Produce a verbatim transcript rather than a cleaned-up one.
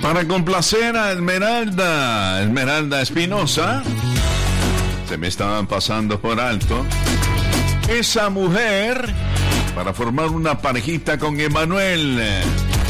Para complacer a Esmeralda, Esmeralda Espinosa, se me estaban pasando por alto. Esa mujer, para formar una parejita con Emanuel.